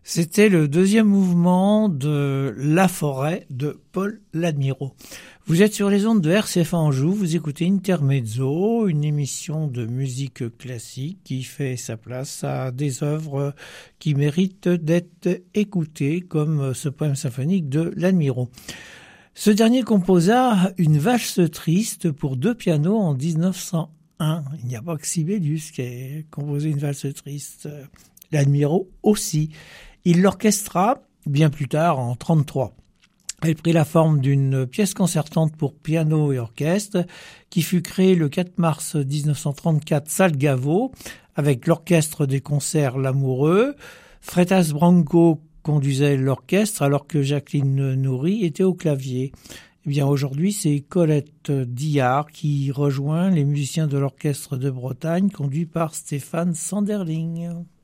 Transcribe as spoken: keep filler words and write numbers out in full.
C'était le deuxième mouvement de La Forêt de Paul Ladmirault. Vous êtes sur les ondes de R C F Anjou, vous écoutez Intermezzo, une émission de musique classique qui fait sa place à des œuvres qui méritent d'être écoutées, comme ce poème symphonique de Ladmirault. Ce dernier composa une valse triste pour deux pianos en dix-neuf cent un. Il n'y a pas que Sibelius qui a composé une valse triste. Ladmirault aussi. Il l'orchestra bien plus tard, en trente-trois. Elle prit la forme d'une pièce concertante pour piano et orchestre qui fut créée le quatre mars dix-neuf cent trente-quatre, salle Gaveau, avec l'orchestre des concerts L'Amoureux. Freitas Branco conduisait l'orchestre alors que Jacqueline Nourry était au clavier. Eh bien, aujourd'hui, c'est Colette Diard qui rejoint les musiciens de l'orchestre de Bretagne conduit par Stéphane Sanderling.